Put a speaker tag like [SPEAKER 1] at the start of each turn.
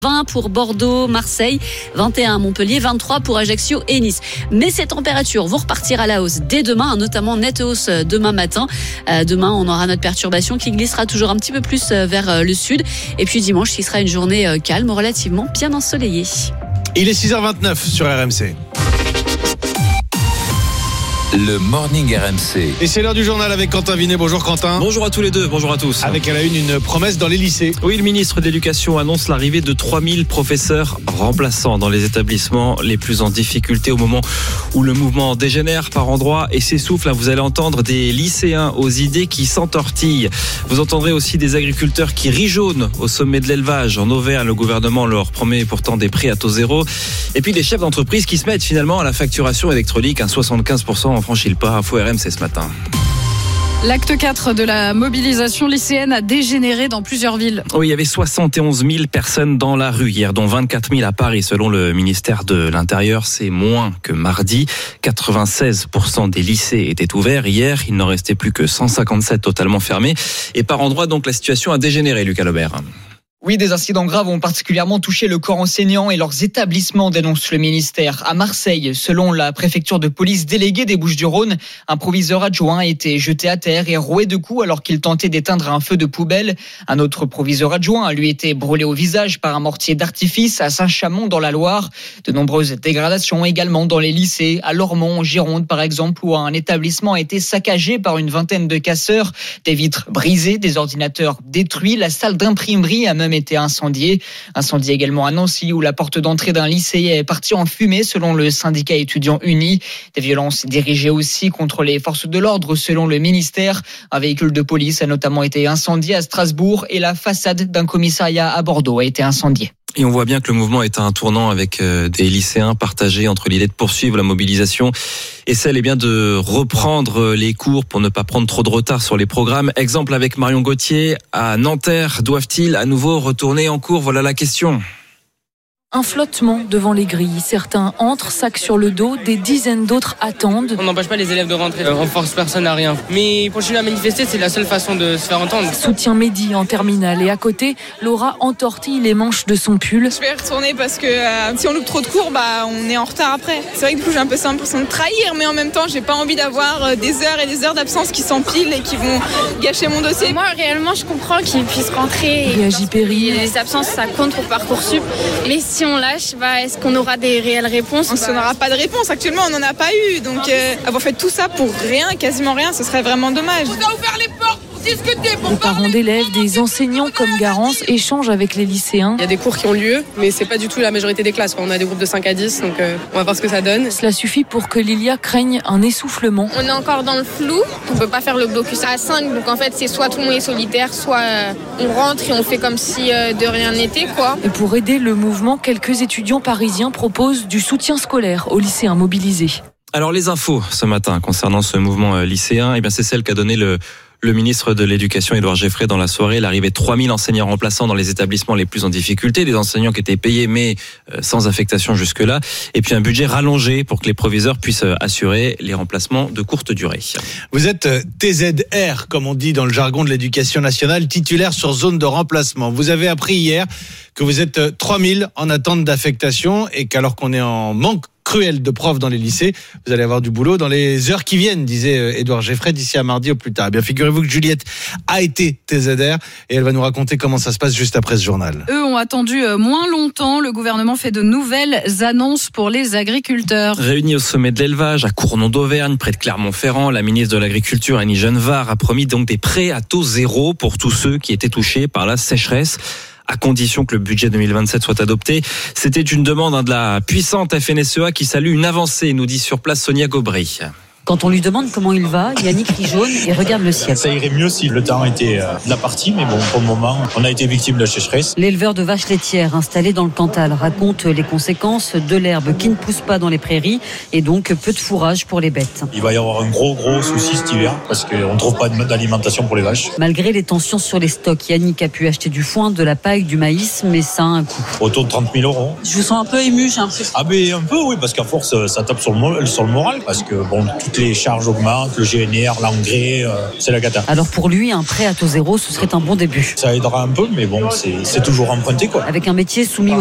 [SPEAKER 1] 20 pour Bordeaux, Marseille, 21 à Montpellier, 23 pour Ajaccio et Nice. Mais ces températures vont repartir à la hausse dès demain, notamment nette hausse demain matin. Demain, on aura notre perturbation qui glissera toujours un petit peu plus vers le sud. Et puis dimanche, qui sera une journée calme, relativement bien ensoleillée.
[SPEAKER 2] Il est 6h29 sur RMC.
[SPEAKER 3] Le Morning RMC.
[SPEAKER 2] Et c'est l'heure du journal avec Quentin Vinet. Bonjour Quentin.
[SPEAKER 4] Bonjour à tous les deux, bonjour à tous.
[SPEAKER 2] Avec à la une promesse dans les lycées.
[SPEAKER 4] Oui, le ministre de l'Éducation annonce l'arrivée de 3000 professeurs remplaçants dans les établissements les plus en difficulté au moment où le mouvement dégénère par endroits et s'essouffle. Vous allez entendre des lycéens aux idées qui s'entortillent. Vous entendrez aussi des agriculteurs qui rient jaune au sommet de l'élevage. En Auvergne, le gouvernement leur promet pourtant des prix à taux zéro. Et puis des chefs d'entreprise qui se mettent finalement à la facturation électronique. 75% en franchit le pas. Info RMC ce matin.
[SPEAKER 5] L'acte 4 de la mobilisation lycéenne a dégénéré dans plusieurs villes.
[SPEAKER 4] Oui, il y avait 71 000 personnes dans la rue hier, dont 24 000 à Paris. Selon le ministère de l'Intérieur, c'est moins que mardi. 96% des lycées étaient ouverts. Hier, il n'en restait plus que 157 totalement fermés. Et par endroits, donc, la situation a dégénéré, Lucas Lebert.
[SPEAKER 6] Oui, des incidents graves ont particulièrement touché le corps enseignant et leurs établissements, dénonce le ministère. À Marseille, selon la préfecture de police déléguée des Bouches-du-Rhône, un proviseur adjoint a été jeté à terre et roué de coups alors qu'il tentait d'éteindre un feu de poubelle. Un autre proviseur adjoint a lui été brûlé au visage par un mortier d'artifice à Saint-Chamond dans la Loire. De nombreuses dégradations également dans les lycées, à Lormont, en Gironde par exemple, où un établissement a été saccagé par une vingtaine de casseurs. Des vitres brisées, des ordinateurs détruits, la salle d'imprimerie a même été incendié. Incendie également à Nancy où la porte d'entrée d'un lycée est partie en fumée selon le syndicat étudiant uni. Des violences dirigées aussi contre les forces de l'ordre selon le ministère. Un véhicule de police a notamment été incendié à Strasbourg et la façade d'un commissariat à Bordeaux a été incendiée.
[SPEAKER 4] Et on voit bien que le mouvement est à un tournant avec des lycéens partagés entre l'idée de poursuivre la mobilisation et celle de reprendre les cours pour ne pas prendre trop de retard sur les programmes. Exemple avec Marion Gauthier à Nanterre. Doivent-ils à nouveau retourner en cours ? Voilà la question.
[SPEAKER 7] Un flottement devant les grilles. Certains entrent, sac sur le dos, des dizaines d'autres attendent.
[SPEAKER 8] On n'empêche pas les élèves de rentrer, on force personne à rien. Mais continuer à manifester, c'est la seule façon de se faire entendre.
[SPEAKER 7] Soutient Mehdi en terminale et à côté, Laura entortille les manches de son pull.
[SPEAKER 9] Je vais retourner parce que si on loupe trop de cours, on est en retard après. C'est vrai que du coup j'ai un peu l'impression de trahir, mais en même temps j'ai pas envie d'avoir des heures et des heures d'absence qui s'empilent et qui vont gâcher mon dossier.
[SPEAKER 10] Moi réellement je comprends qu'ils puissent rentrer.
[SPEAKER 7] Réagit Perry.
[SPEAKER 10] Les absences ça compte pour Parcoursup. Mais si on lâche, est-ce qu'on aura des réelles réponses ?
[SPEAKER 9] On n'aura pas de réponse. Actuellement, on n'en a pas eu. Donc, avoir fait tout ça pour rien, quasiment rien, ce serait vraiment dommage.
[SPEAKER 11] On a ouvert les portes pour discuter, pour
[SPEAKER 7] les parents d'élèves, des enseignants comme Garance échangent avec les lycéens.
[SPEAKER 12] Il y a des cours qui ont lieu, mais c'est pas du tout la majorité des classes. On a des groupes de 5 à 10, donc on va voir ce que ça donne.
[SPEAKER 7] Cela suffit pour que Lilia craigne un essoufflement.
[SPEAKER 10] On est encore dans le flou. On peut pas faire le blocus à 5. Donc en fait, c'est soit tout le monde est solitaire, soit on rentre et on fait comme si de rien n'était, quoi.
[SPEAKER 7] Et pour aider le mouvement, quelques étudiants parisiens proposent du soutien scolaire aux lycéens mobilisés.
[SPEAKER 4] Alors les infos ce matin concernant ce mouvement lycéen, c'est celle qu'a donné le ministre de l'Éducation, Édouard Geffray, dans la soirée. L'arrivée de 3000 enseignants remplaçants dans les établissements les plus en difficulté, des enseignants qui étaient payés mais sans affectation jusque-là, et puis un budget rallongé pour que les proviseurs puissent assurer les remplacements de courte durée.
[SPEAKER 2] Vous êtes TZR, comme on dit dans le jargon de l'Éducation nationale, titulaire sur zone de remplacement. Vous avez appris hier que vous êtes 3000 en attente d'affectation et qu'alors qu'on est en manque cruel de profs dans les lycées, vous allez avoir du boulot dans les heures qui viennent, disait Édouard Geffray, d'ici à mardi au plus tard. Bien, figurez-vous que Juliette a été TZR et elle va nous raconter comment ça se passe juste après ce journal.
[SPEAKER 5] Eux ont attendu moins longtemps. Le gouvernement fait de nouvelles annonces pour les agriculteurs.
[SPEAKER 4] Réunis au sommet de l'élevage à Cournon d'Auvergne, près de Clermont-Ferrand, la ministre de l'Agriculture, Annie Genevard, a promis donc des prêts à taux zéro pour tous ceux qui étaient touchés par la sécheresse, à condition que le budget 2027 soit adopté. C'était une demande de la puissante FNSEA qui salue une avancée, nous dit sur place Sonia Gobry.
[SPEAKER 13] Quand on lui demande comment il va, Yannick rit jaune et regarde le ciel.
[SPEAKER 14] Ça irait mieux si le temps était de la partie, mais bon, pour le moment, on a été victime de la sécheresse.
[SPEAKER 13] L'éleveur de vaches laitières installé dans le Cantal raconte les conséquences de l'herbe qui ne pousse pas dans les prairies et donc peu de fourrage pour les bêtes.
[SPEAKER 14] Il va y avoir un gros souci cet hiver parce qu'on ne trouve pas d'alimentation pour les vaches.
[SPEAKER 13] Malgré les tensions sur les stocks, Yannick a pu acheter du foin, de la paille, du maïs, mais ça a un coût.
[SPEAKER 14] Autour de 30 000 €.
[SPEAKER 13] Je vous sens un peu ému, j'ai l'impression.
[SPEAKER 14] Ah ben un peu oui, parce qu'à force ça tape sur le moral parce que bon, toutes les charges augmentent, le GNR, l'engrais, c'est la cata.
[SPEAKER 13] Alors pour lui, un prêt à taux zéro, ce serait un bon début.
[SPEAKER 14] Ça aidera un peu, mais bon, c'est toujours emprunté, quoi.
[SPEAKER 13] Avec un métier soumis